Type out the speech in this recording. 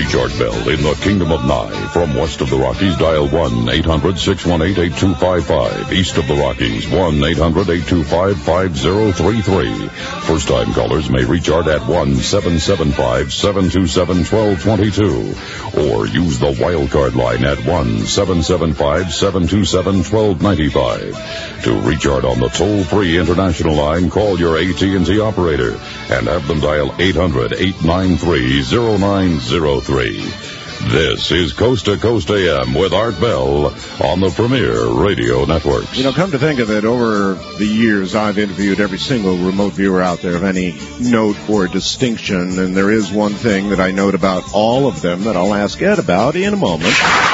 Reach Art Bell in the Kingdom of Nye. From west of the Rockies, dial 1-800-618-8255. East of the Rockies, 1-800-825-5033. First-time callers may reach Art at 1-775-727-1222. Or use the wildcard line at 1-775-727-1295. To reach Art on the toll-free international line, call your AT&T operator and have them dial 800-893-0903. This is Coast to Coast AM with Art Bell on the Premier Radio Network. You know, come to think of it, over the years I've interviewed every single remote viewer out there of any note or distinction, and there is one thing that I note about all of them that I'll ask Ed about in a moment.